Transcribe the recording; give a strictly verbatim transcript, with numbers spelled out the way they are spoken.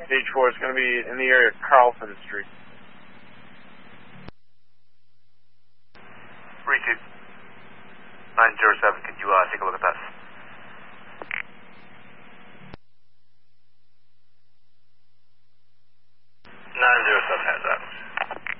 Stage four is going to be in the area of Carlson Street. Recoup. nine zero seven, can you uh, take a look at that? nine zero seven, hands up.